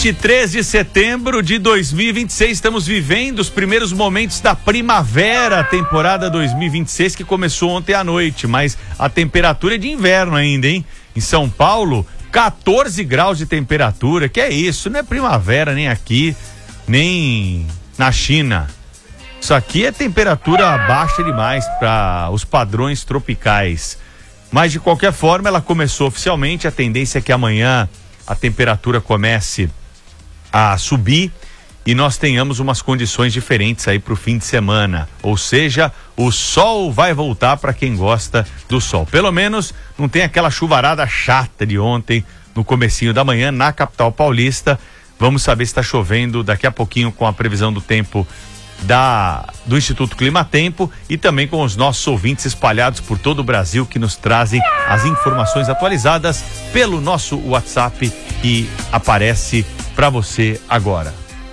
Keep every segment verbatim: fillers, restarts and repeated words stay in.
vinte e três de setembro de dois mil e vinte e seis, estamos vivendo os primeiros momentos da primavera, temporada dois mil e vinte e seis, que começou ontem à noite, mas a temperatura é de inverno ainda, hein? Em São Paulo, quatorze graus de temperatura, que é isso, não é primavera nem aqui, nem na China. Isso aqui é temperatura baixa demais para os padrões tropicais. Mas de qualquer forma, ela começou oficialmente, a tendência é que amanhã a temperatura comece a subir e nós tenhamos umas condições diferentes aí para o fim de semana. Ou seja, o sol vai voltar para quem gosta do sol. Pelo menos não tem aquela chuvarada chata de ontem no comecinho da manhã na capital paulista. Vamos saber se está chovendo daqui a pouquinho com a previsão do tempo da, do Instituto Climatempo e também com os nossos ouvintes espalhados por todo o Brasil que nos trazem as informações atualizadas pelo nosso WhatsApp que aparece para você agora.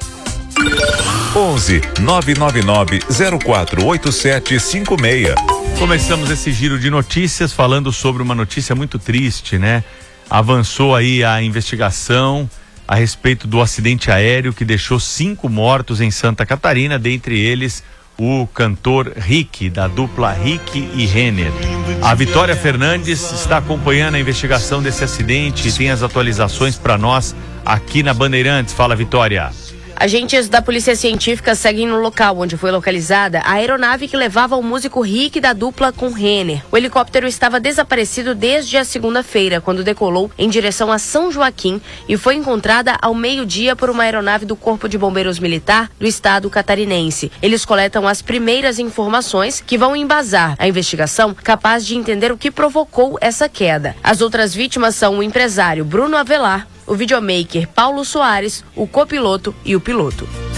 onze nove nove nove zero quatro oito sete cinco seis. Começamos esse giro de notícias falando sobre uma notícia muito triste, né? Avançou aí a investigação a respeito do acidente aéreo que deixou cinco mortos em Santa Catarina, dentre eles o cantor Rick, da dupla Rick e Renner. A Vitória Fernandes está acompanhando a investigação desse acidente e tem as atualizações para nós aqui na Bandeirantes. Fala, Vitória. Agentes da Polícia Científica seguem no local onde foi localizada a aeronave que levava o músico Rick da dupla com Renner. O helicóptero estava desaparecido desde a segunda-feira, quando decolou em direção a São Joaquim e foi encontrada ao meio-dia por uma aeronave do Corpo de Bombeiros Militar do estado catarinense. Eles coletam as primeiras informações que vão embasar a investigação capaz de entender o que provocou essa queda. As outras vítimas são o empresário Bruno Avelar, o videomaker Paulo Soares, o copiloto e o piloto.